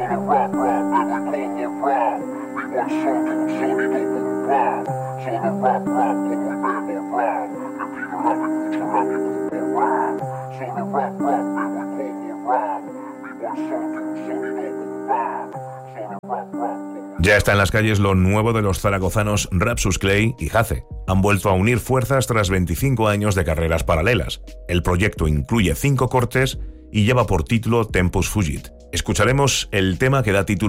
Ya está en las calles lo nuevo de los zaragozanos Rapsus Clay y Hace. Han vuelto a unir fuerzas tras 25 años de carreras paralelas. El proyecto incluye 5 cortes y lleva por título Tempus Fugit. Escucharemos el tema que da título